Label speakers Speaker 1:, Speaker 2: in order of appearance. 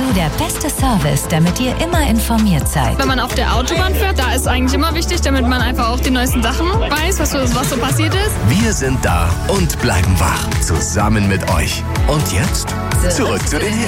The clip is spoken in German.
Speaker 1: der beste Service, damit ihr immer informiert seid.
Speaker 2: Wenn man auf der Autobahn fährt, da ist eigentlich immer wichtig, damit man einfach auch die neuesten Sachen weiß, was so passiert ist.
Speaker 3: Wir sind da und bleiben wach. Zusammen mit euch. Und jetzt zurück zu den Hits.